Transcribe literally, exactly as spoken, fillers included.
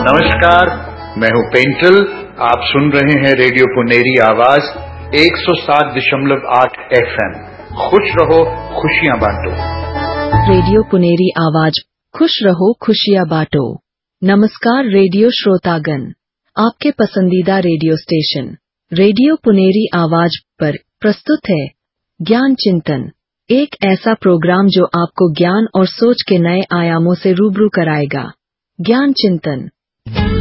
नमस्कार, मैं हूं पेंटल। आप सुन रहे हैं रेडियो पुनेरी आवाज एक सौ सात दशमलव आठ एफ एम। खुश रहो, खुशियां बांटो। रेडियो पुनेरी आवाज, खुश रहो, खुशियां बांटो। नमस्कार रेडियो श्रोतागण, आपके पसंदीदा रेडियो स्टेशन रेडियो पुनेरी आवाज पर प्रस्तुत है ज्ञान चिंतन, एक ऐसा प्रोग्राम जो आपको ज्ञान और सोच के नए आयामों से रूबरू कराएगा। ज्ञान चिंतन।